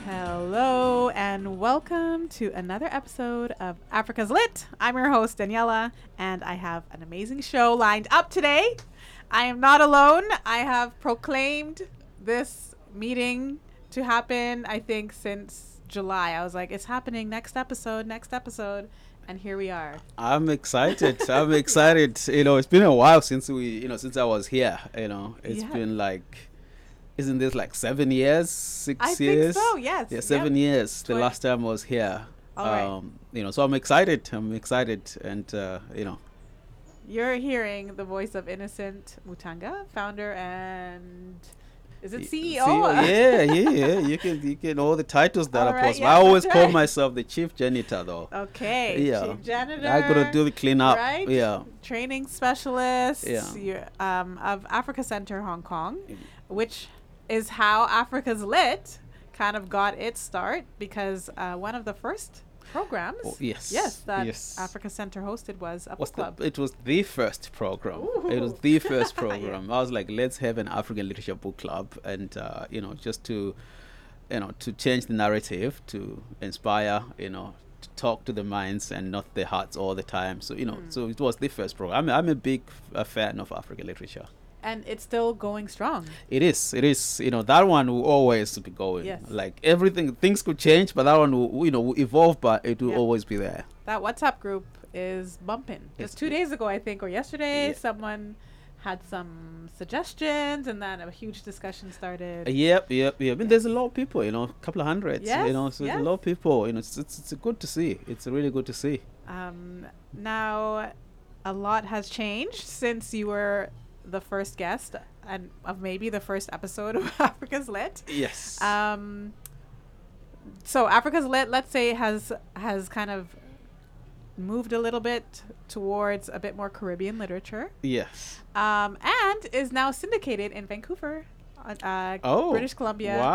Hello and welcome to another episode of Africa's Lit. I'm your host, Daniela, and I have an amazing show lined up today. I am not alone. I have proclaimed this meeting to happen, I think, since July. I was like, it's happening next episode. And here we are. I'm excited. I'm excited. It's been a while since since I was here. It's been like, isn't this like 7 years, 6 I years? think so, yes. Yeah, 7 years. The last time I was here. All right. So I'm excited. And, You're hearing the voice of Innocent Mutanga, founder and is it CEO? Yeah. You can all the titles that All are right, possible. yeah, I always that's call right. myself the chief janitor, though. Okay. Yeah. Chief janitor. I gotta do the cleanup. Right? Yeah. Training specialist. Yeah. Of Africa Center Hong Kong, which is how Africa's Lit kind of got its start because one of the first programs. Oh, yes. That Africa Center hosted was a book club. It was the first program. Ooh. It was the first program. Yeah. I was like, let's have an African literature book club, and just to change the narrative, to inspire, to talk to the minds and not the hearts all the time. So so it was the first program. I'm a big fan of African literature. And it's still going strong. It is. That one will always be going. Yes. Like things could change, but that one will evolve, but it will always be there. That WhatsApp group is bumping. Just 2 days ago, I think, or yesterday, someone had some suggestions, and then a huge discussion started. Yep. I mean, there's a lot of people, a couple of hundreds, so there's a lot of people, it's good to see. It's really good to see. Now, a lot has changed since you were the first guest and of maybe the first episode of Africa's Lit. Yes. So Africa's Lit, let's say, has kind of moved a little bit towards a bit more Caribbean literature. Yes. And is now syndicated in Vancouver, British Columbia. Wow.